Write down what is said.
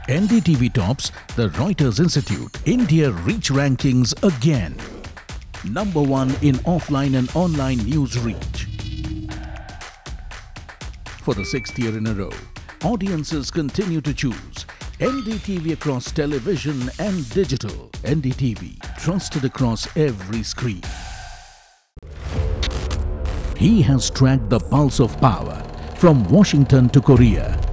NDTV tops the Reuters Institute India Reach Rankings again. Number 1 in offline and online news reach. For the 6th year in a row, audiences continue to choose NDTV across television and digital. NDTV, trusted across every screen. He has tracked the pulse of power from Washington to Korea,